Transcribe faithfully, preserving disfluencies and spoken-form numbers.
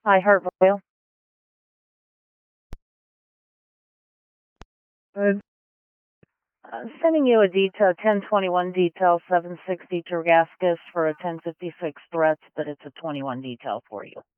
Hi, Hartville. Good. Uh, sending you a detail, ten twenty-one detail, seven sixty Tergascus for a ten fifty-six threat, but it's a twenty-one detail for you.